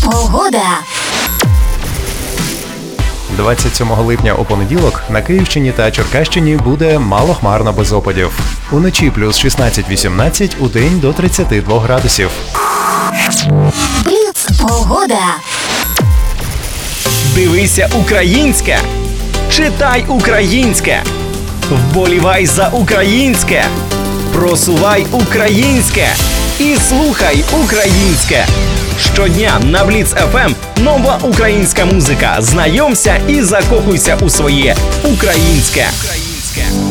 Погода. 27 липня у понеділок на Київщині та Черкащині буде малохмарно без опадів. Уночі плюс 16-18, удень до 32 градусів. Бліц. Погода. Дивися українське, читай українське, вболівай за українське, просувай українське і слухай українське. Щодня на Бліц ФМ нова українська музика. Знайомся і закохуйся у своє українське.